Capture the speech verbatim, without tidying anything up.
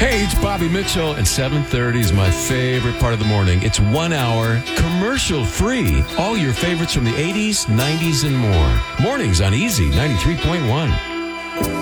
Hey, it's Bobby Mitchell, and seven thirty is my favorite part of the morning. It's one hour, commercial-free. All your favorites from the eighties, nineties, and more. Mornings on Easy ninety-three point one.